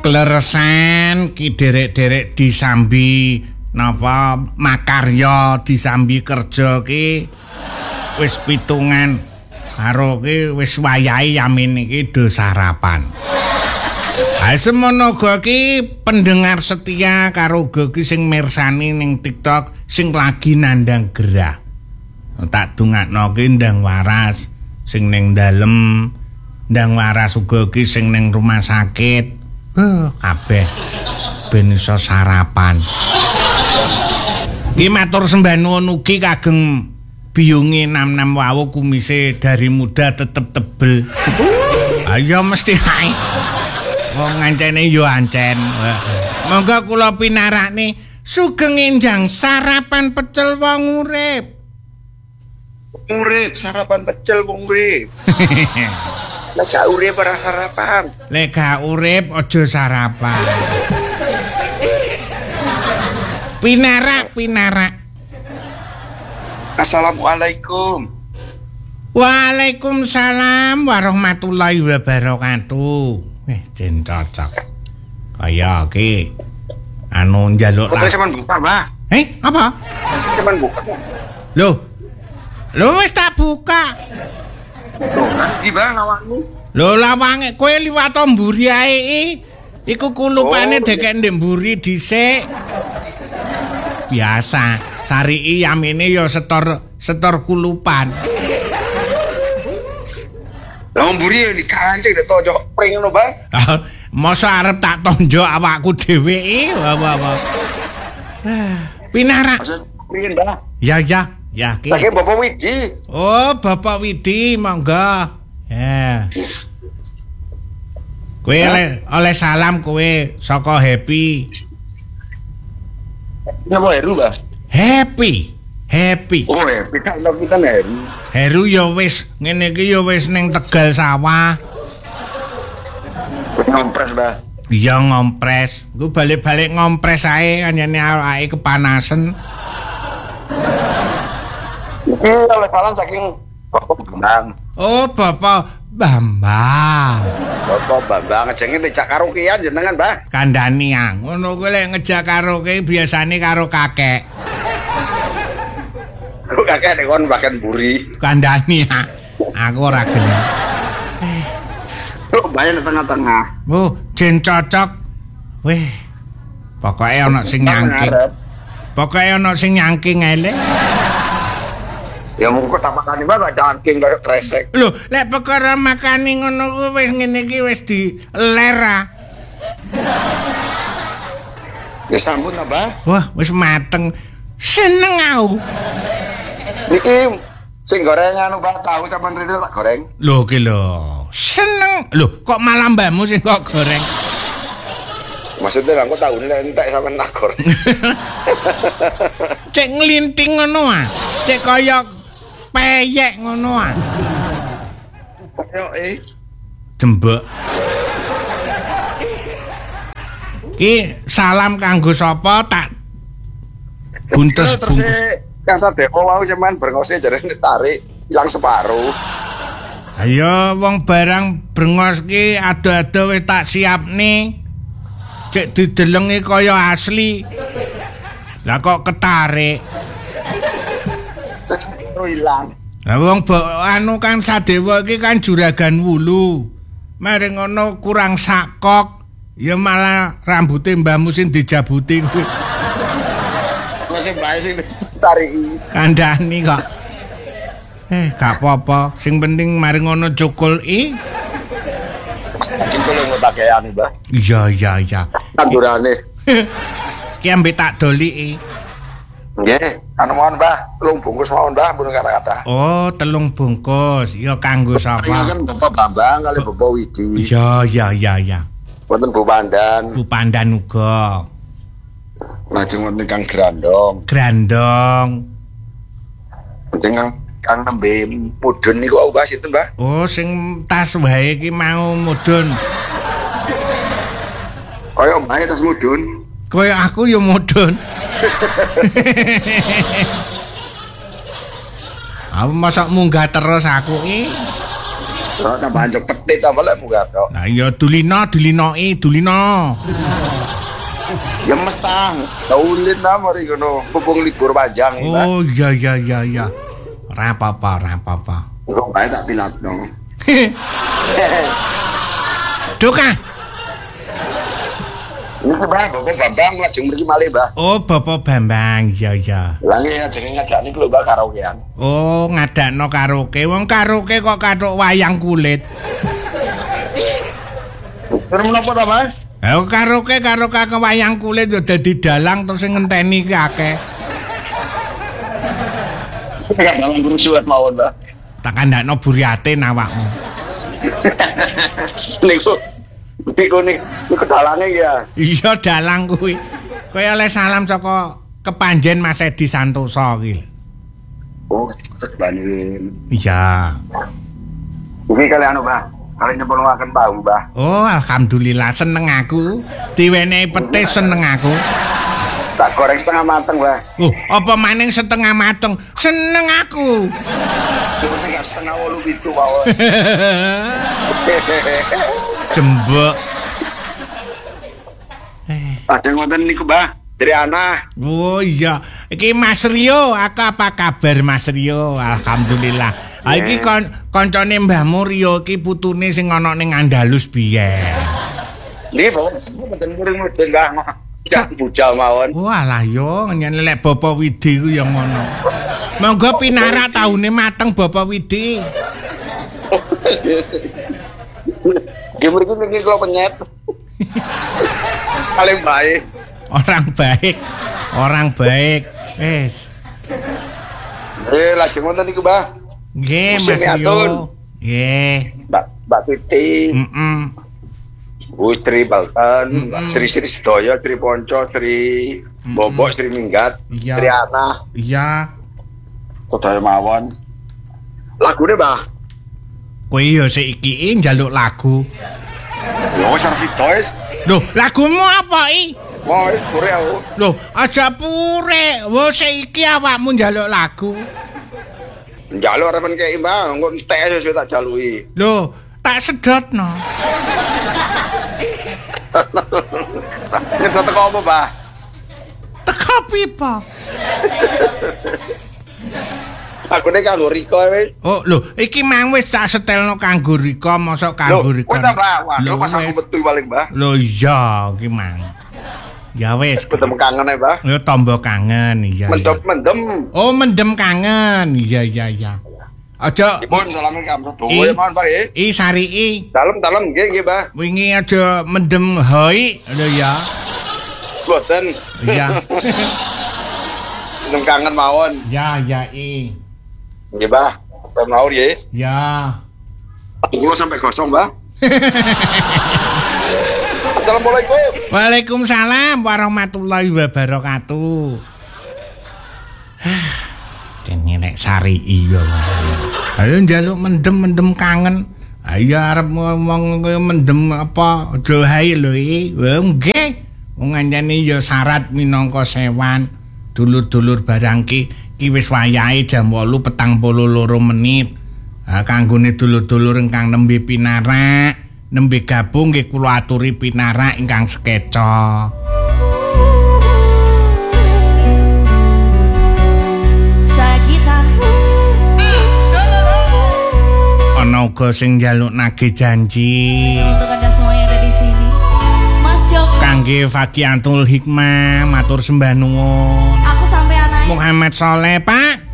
kleresan ki derek-derek disambi napa makarya disambi kerja ki wis pitungan karo ki wis wayahe yamin iki do sarapan. Semono ki pendengar setia karo ki sing mirsani ning TikTok sing lagi nandang gerah. Tak dongakno ki ndang waras sing ning dalem, ndang waras uga ki sing ning rumah sakit. Kabeh ben iso sarapan. Ki matur sembah nuwun ugi kageng biyunge nam-nam wau kumise dari muda tetep tebel. Ayo mesti ae. Wong ngancene yo ancen. Monggo kula pinarakne sugeng enjang sarapan pecel wong urip. Urip sarapan pecel wong urip. Lek gak urip ora sarapan. Lek gak urip aja sarapan. Pinarak. Assalamualaikum. Waalaikumsalam warahmatullahi wabarakatuh. Jen cocok. Kaya iki anu njaluk lah. Kok sampean buka, Mbah? Apa? Sampean buka. Lho wis tak buka. Nanti Mbah lawangmu. Lho lawange kowe liwat mburi ae. Iku kulupane dekek ndek mburi dhisik. Biasa, Sarii yamine ya setor kulupan. Lah mburi dikancing nek tonjok pring ngono, Mbah. Masa arep tak tonjok awakku dhewe iki. Pinarak. Piye, Mbah? Ya ki. Lagi Bapak Widi. Oh, Bapak Widi, monggo. Ya. Kowe oleh salam kowe saka Happy. Napa Heru, Mbah? Happy. Oh, Happy kan kita Heru. Heru ya wis ngene iki ya wis ning Tegal Sawah. Ngompres, Mbah. Iya ngompres. Ku balik-balik ngompres ae anyane awake kepanasan. Iki oleh salam saking Bapak Bambang. Oh, Bapak Bambang. Bapak Bambang ngejenge ngejak karaokean jenengan, Mbah. Kandhani ngono kuwi lek ngejak karaoke biasane karo kakek. Kakek nek kon makan buri. Kandhani aku ora gelem. Bayar di tengah-tengah. Oh, jen cocok. Weh. Pokoke ana sing nyangking. Pokoke ana sing nyangking elek. Ya monggo tak makani Mbah cangking kaya kresek. Lho, lek perkara makani ngono kuwi wis ngene iki wis dilera. Ya sampun ta, Mbah? Wah, wis mateng. Seneng aku. Niki sing goreng anu Mbah tahu sampean rene tak goreng. Lho ki lho. Seneng. Lho, kok malah mbahmu sing kok goreng. Maksudnya aku tahu nek entek sampean tak goreng. Cek nglinting ngono ah. Cek kaya peyek ngono ah. Yo Jembek. Ki salam kanggo sapa tak buntes terus yang Sadewo wau cuman brengose jarene tarik ilang separuh. Ayo wong barang brengos ki ado-ado wis tak siapne. Cek didelengi kaya asli. Lah kok ketarik. Separuh ilang. Lah wong anu kan Sadewa iki kan juragan wulu. Mari ngono kurang sakok, ya malah rambuté mbahmu sing dijabuti kuwi. Sing bae sing tariki. Kandhani kok. Gak apa-apa, sing penting mari ngono cukul Cukul ngotakean, Mbah. Iya. Tandurane. Ki ambek tak doliki. Nggih, anu mohon Mbah, 3 bungkus mawon Mbah, pun kata-kata. Oh, 3 bungkus. Ya kanggo sapa? Iya kan Bapak Bambang kali Bapak Widi. Iya. Wonten Bu Pandan. Bu Pandan uga. Lajeng wonten Kang Grandong. Dengan Kang nembe mudun niku aku bahas itu, Mbah. Oh, sing tas wae iki mau mudun. Kaya omahe tas mudun. Kaya aku ya mudun. Aku masak munggah terus aku iki. Ora tambah anjok petit apa lek muga tok. Lah ya dulinoke. Ya mestang, taulin ta mari ngono, mumpung libur panjang iki, Mbak. Oh iya. Ora apa-apa. Kok bae tak tilatno. Duka. Ini Mbak, Bapak Bambang lajeng mriki malih, Mbak. Oh, Bapak Bambang, iya. Lah nggih ajeng ngadakne lho Mbak karaokean. Oh, ngadakno karaoke. Wong karaoke kok kathok wayang kulit. Terus menapa ta, Mas? Karaoke karo kakek wayang kulit yo dadi dalang terus ngenteni ki akeh. Enggak dalam kerusuhan mawon, Mbak. Tak kandakno buriatin awakmu. Niku dalange ya. Iya dalang kuwi. Kaya oleh salam saka kepanjen Mas Edi Santoso ki. Oh, banin. Iya. Iki kali anu, Mbak. Kali nyepoloaken tahu, Mbah. Oh, alhamdulillah seneng aku. Diwenehi petis seneng aku. Tak goreng setengah mateng, Mbah. Oh, apa maning setengah mateng? Seneng aku. Cuma nek setengah 8 mawon. Jembek. Ada ngoten niku, Mbah. Triana. Oh iya, iki Mas Rio, apa kabar Mas Rio? Alhamdulillah. Iki koncone Mbahmu Rio iki putune sing ana ning Andalus biyen. Nggih, Pak. Mboten muring-muring Mbah. Jak bujal mawon. Walah yo, nyen lek Bapak Widi ku yo ngono. Monggo pinarak taune mateng Bapak Widi. Nggih mriki niki kula penyet. Paling baik. Orang baik. Wes. Lajeng wonten niku, Mbah. Nggih, Mas Rio. Nggih. Mbak Titi. Bu Sri Balkan, Sri Sedaya, Sri Ponco, Sri Bobok, Sri Minggat, Sri Ana. Iya. Sedaya mawon. Lagune, Mbah. Kowe yo saiki njaluk lagu. Yo wis arep wis. Loh, lagumu apa iki? Wah, wis pure aku. Loh, aja pure. Wo saiki awakmu njaluk lagu. Njaluk arepen kei, Mbah, engko entek sesuk tak jaluki. Loh, tak sedotno. Nyedot teko apa, Mbah? Teko pipa. Aku nek kanggo Riko wis. Oh, lho, iki mang wis tak setelno kanggo Riko, mosok kanggo Riko. Wis ta, Mbah? Waduh, pas aku metu paling, Mbah. Lho iya, iki mang. Ya wis. Ketemu kangen ae, Mbah. Yo tombo kangen, iya. Mendem. Oh, mendem kangen. Iya. Aja Dipun salame kamro dongo ya mawon, Pak nggih. Sarii. Dalem nggih, Mbah. Wingi aja mendem hoi lho ya. Boten. Iya. Mendem kangen mawon. Ya, Nggih, Mbah. Selamat nggih. Ya. Kula sampai gosong, Mbah. Assalamualaikum. Waalaikumsalam warahmatullahi wabarakatuh. Dene nek sari iya. Ayo njaluk mendem kangen. Ayo arep ngomong kaya mendem apa aja hae lho iki. Nggih. Wong anjane ya syarat minangka sewan. Dulur-dulur barang ki wis wayahe jam 8:42 menit. Kanggone dulur-dulur ingkang nembe pinarak, nembe gabung nggih kula aturi pinarak ingkang sekeca. Ana uga sing njaluk nagih janji. Untuk Anda semua yang ada di sini. Mas Joko. Kangge Fakiatul Hikmah matur sembah nuwun. Aku sampai anaknya. Muhammad Soleh, Pak.